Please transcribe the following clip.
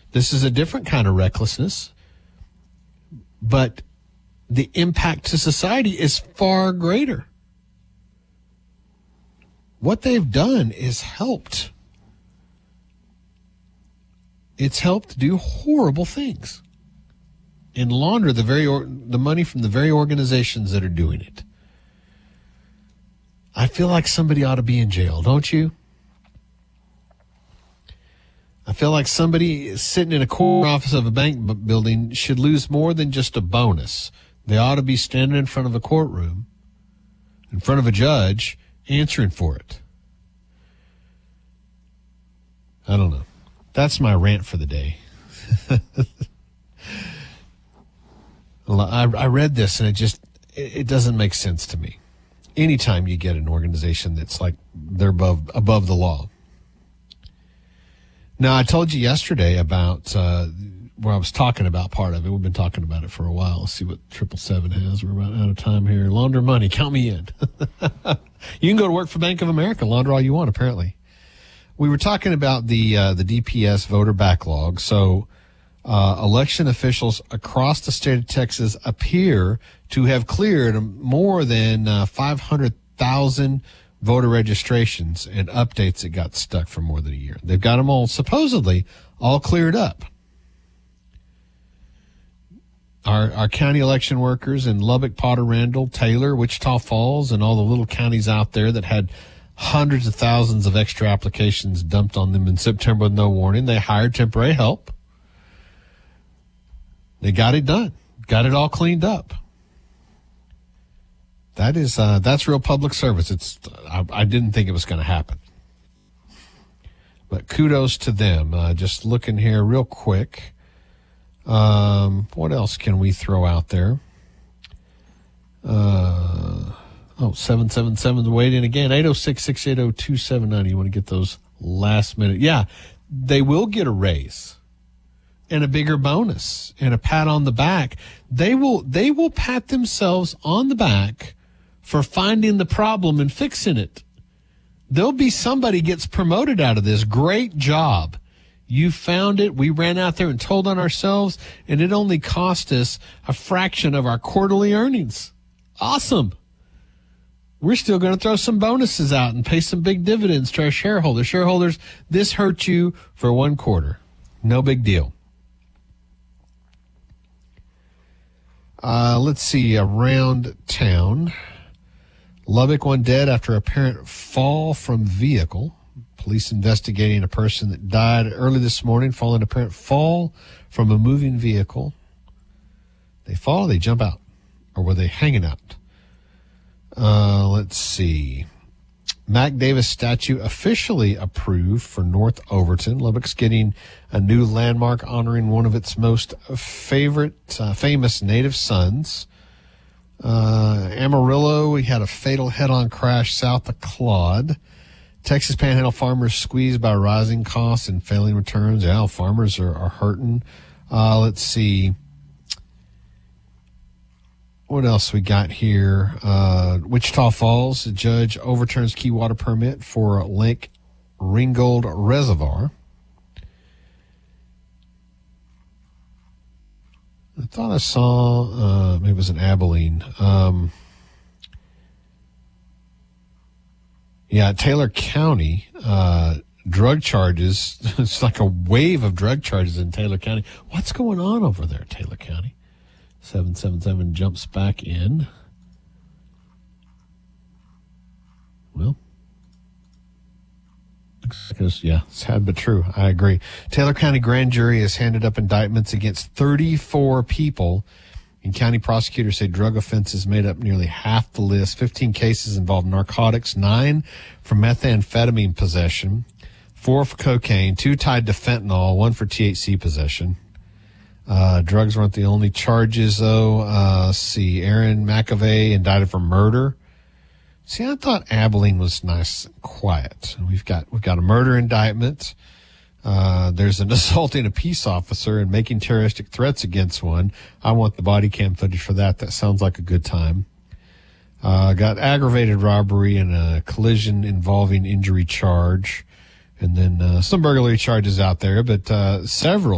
This is a different kind of recklessness, but the impact to society is far greater. What they've done is helped. It's helped do horrible things and launder the money from the very organizations that are doing it. I feel like somebody ought to be in jail, don't you? I feel like somebody sitting in a corner office of a bank building should lose more than just a bonus. They ought to be standing in front of a courtroom, in front of a judge, answering for it. I don't know. That's my rant for the day. I read this and it doesn't make sense to me. Anytime you get an organization that's like they're above the law. Now, I told you yesterday about where I was talking about part of it. We've been talking about it for a while. Let's see what 777 has. We're about out of time here. Launder money. Count me in. You can go to work for Bank of America. Launder all you want, apparently. We were talking about the DPS voter backlog. So election officials across the state of Texas appear to have cleared more than 500,000 voter registrations and updates that got stuck for more than a year. They've got them all, supposedly, all cleared up. Our county election workers in Lubbock, Potter, Randall, Taylor, Wichita Falls, and all the little counties out there that had hundreds of thousands of extra applications dumped on them in September with no warning, they hired temporary help. They got it done. Got it all cleaned up. That's real public service. I didn't think it was going to happen. But kudos to them. Just looking here real quick. What else can we throw out there? 777's waiting again. 806-680-2790. You want to get those last minute. Yeah, they will get a raise and a bigger bonus and a pat on the back. They will pat themselves on the back for finding the problem and fixing it. There'll be somebody gets promoted out of this. Great job. You found it. We ran out there and told on ourselves, and it only cost us a fraction of our quarterly earnings. Awesome. We're still going to throw some bonuses out and pay some big dividends to our shareholders. Shareholders, this hurt you for 1 quarter. No big deal. Let's see, around town. Lubbock, 1 dead after apparent fall from vehicle. Police investigating a person that died early this morning following apparent fall from a moving vehicle. They fall, they jump out, or were they hanging out? Let's see. Mac Davis statue officially approved for North Overton. Lubbock's getting a new landmark honoring one of its most famous native sons. Amarillo, we had a fatal head-on crash south of Claude. Texas Panhandle farmers squeezed by rising costs and failing returns. Yeah, farmers are hurting. Let's see. What else we got here? Wichita Falls, the judge overturns key water permit for Lake Ringgold Reservoir. I thought I saw, maybe it was in Abilene. Taylor County, drug charges. It's like a wave of drug charges in Taylor County. What's going on over there, Taylor County? 777 jumps back in. Well, yeah, it's sad but true. I agree. Taylor County grand jury has handed up indictments against 34 people, and county prosecutors say drug offenses made up nearly half the list. 15 cases involved narcotics, 9 for methamphetamine possession, 4 for cocaine, 2 tied to fentanyl, 1 for THC possession. Drugs weren't the only charges, though. Let's see. Aaron McAvey indicted for murder. See, I thought Abilene was nice and quiet. We've got a murder indictment. There's an assaulting a peace officer and making terroristic threats against one. I want the body cam footage for that. That sounds like a good time. Got aggravated robbery and a collision involving injury charge. And then some burglary charges out there, but several